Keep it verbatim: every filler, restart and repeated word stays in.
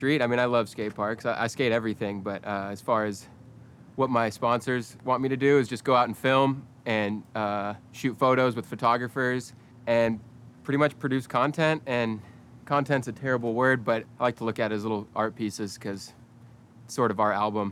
Street, I mean, I love skate parks. I, I skate everything, but uh, as far as what my sponsors want me to do is just go out and film and uh, shoot photos with photographers and pretty much produce content. And content's a terrible word, but I like to look at it as little art pieces because it's sort of our album.